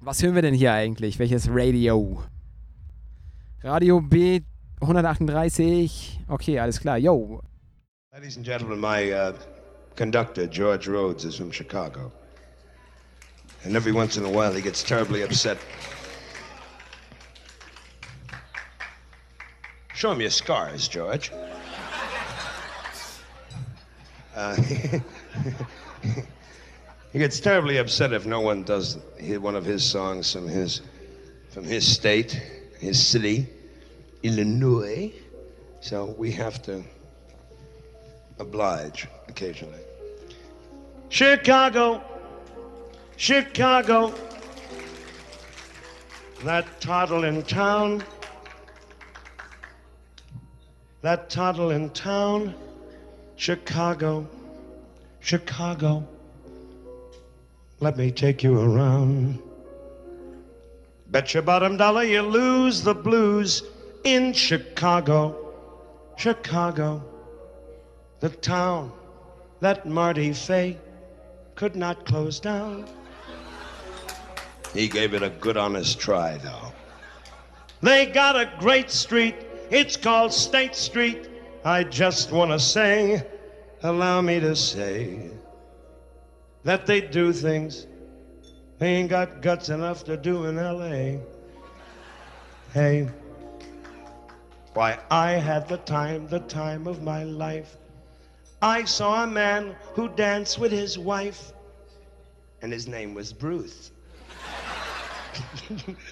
Was hören wir denn hier eigentlich? Welches Radio? Radio B 138. Okay, alles klar. Yo. Ladies and gentlemen, my conductor, George Rhodes, is from Chicago. And every once in a while he gets terribly upset. Show him your scars, George. He gets terribly upset if no one does one of his songs from his state, his city, Illinois. So we have to oblige occasionally. Chicago, Chicago, that toddling town, that toddling town, Chicago, Chicago. Let me take you around. Bet your bottom dollar you lose the blues in Chicago, Chicago. The town that Marty Fay could not close down. He gave it a good honest try, though. They got a great street, it's called State Street. I just want to say, allow me to say, that they do things they ain't got guts enough to do in L.A. Hey, why, I had the time of my life. I saw a man who danced with his wife, and his name was Bruce.